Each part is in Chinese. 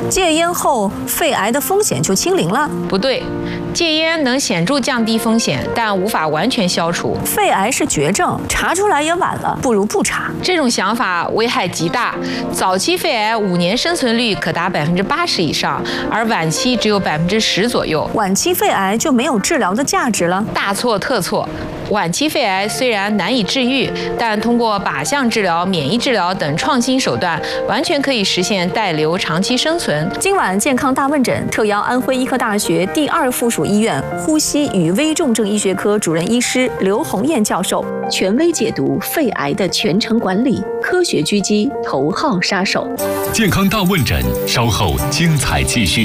戒烟后肺癌的风险就清零了？ 不对，戒烟能显著降低风险，但无法完全消除。 肺癌是绝症，查出来也晚了，不如不查。 这种想法危害极大，早期肺癌5年生存率可达80%以上，而晚期只有10%左右。 晚期肺癌就没有治疗的价值了？ 大错特错。晚期肺癌虽然难以治愈，但通过靶向治疗、免疫治疗等创新手段，完全可以实现带瘤长期生存。 今晚健康大问诊特邀安徽医科大学第2附属医院呼吸与危重症医学科主任医师刘红艳教授，权威解读肺癌的全程管理，科学狙击头号杀手。 健康大问诊稍后精彩继续。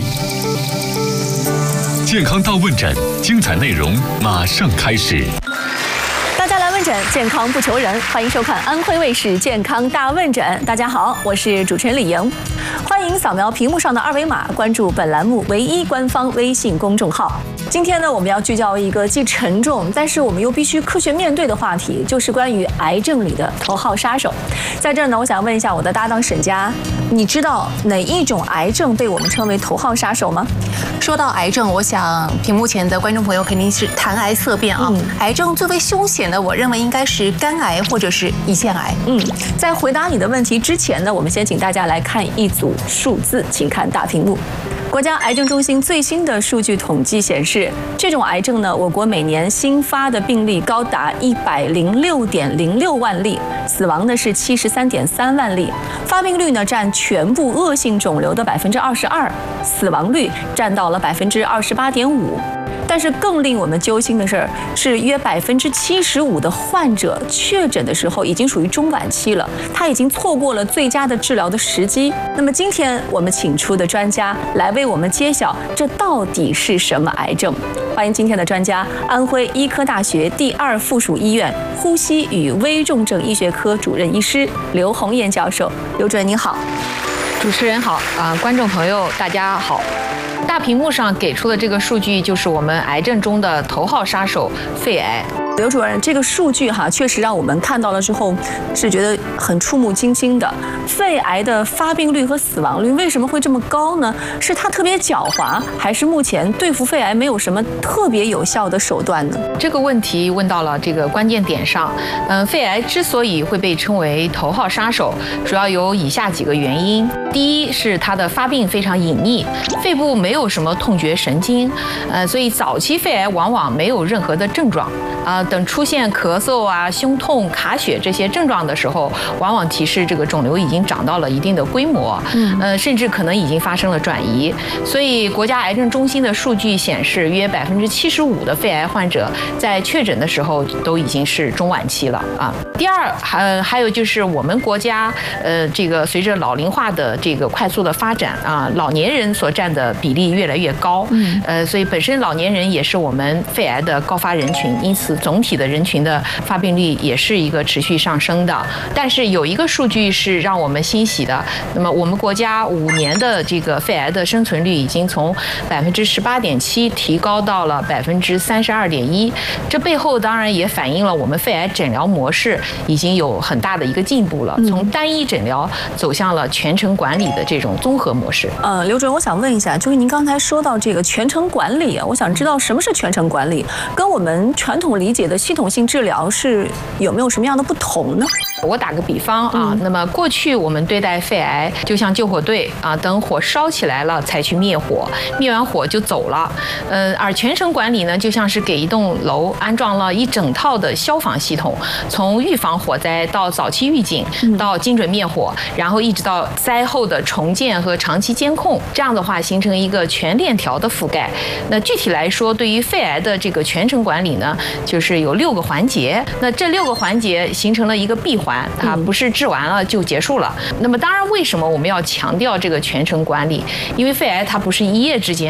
健康大问诊，精彩内容马上开始。 大家来问诊，健康不求人，欢迎收看安徽卫视健康大问诊。大家好，我是主持人李莹，欢迎扫描屏幕上的2维码，关注本栏目唯一官方微信公众号。今天呢，我们要聚焦一个既沉重，但是我们又必须科学面对的话题，就是关于癌症里的头号杀手。在这儿呢，我想问一下我的搭档沈佳，你知道哪一种癌症被我们称为头号杀手吗？ 说到癌症，我想屏幕前的观众朋友肯定是谈癌色变啊。癌症最为凶险的，我认为应该是肝癌或者是胰腺癌。 在回答你的问题之前呢，我们先请大家来看一组数字，请看大屏幕。国家癌症中心最新的数据统计显示，这种癌症呢，我国每年新发的病例高达106.06万例，死亡呢是73.3万例，发病率呢占全部恶性肿瘤的22%，死亡率占到了28.5%。但是更令我们揪心的事是，约75%的患者确诊的时候已经属于中晚期了，他已经错过了最佳的治疗的时机。那么今天我们请出的专家来为我们揭晓这到底是什么癌症。欢迎今天的专家，安徽医科大学第2附属医院呼吸与危重症医学科主任医师刘红艳教授。刘主任您好。 主持人好，观众朋友大家好。大屏幕上给出的这个数据就是我们癌症中的头号杀手——肺癌。 刘主任，这个数据确实让我们看到了之后是觉得很触目惊心的。肺癌的发病率和死亡率为什么会这么高呢？是它特别狡猾，还是目前对付肺癌没有什么特别有效的手段呢？ 这个问题问到了这个关键点上。肺癌之所以会被称为头号杀手，主要有以下几个原因。第一是它的发病非常隐匿，肺部没有什么痛觉神经，所以早期肺癌往往没有任何的症状。等出现咳嗽胸痛、卡血这些症状的时候，往往提示这个肿瘤已经长到了一定的规模，甚至可能已经发生了转移。所以国家癌症中心的数据显示，约75%的肺癌患者在确诊的时候都已经是中晚期了啊。第二，还有就是我们国家这个随着老龄化的这个快速的发展啊，老年人所占的比例越来越高，所以本身老年人也是我们肺癌的高发人群，因此总体的人群的发病率也是一个持续上升的。但是有一个数据是让我们欣喜的，那么我们国家5年的这个肺癌的生存率已经从18.7%提高到了32.1%，这背后当然也反映了我们肺癌诊疗模式已经有很大的一个进步了，从单一诊疗走向了全程管理的这种综合模式。 刘主任，我想问一下，就是您刚才说到这个全程管理我想知道什么是全程管理，跟我们传统理解的系统性治疗是有没有什么样的不同呢？ 我打个比方那么过去我们对待肺癌就像救火队等火烧起来了才去灭火，灭完火就走了。而全程管理呢，就像是给一栋楼安装了一整套的消防系统，从预防火灾到早期预警，到精准灭火，然后一直到灾后的重建和长期监控，这样的话形成一个全链条的覆盖。那具体来说，对于肺癌的这个全程管理呢，就是有6个环节。那这6个环节形成了一个闭环不是治完了就结束了。那么当然，为什么我们要强调这个全程管理？因为肺癌它不是一夜之间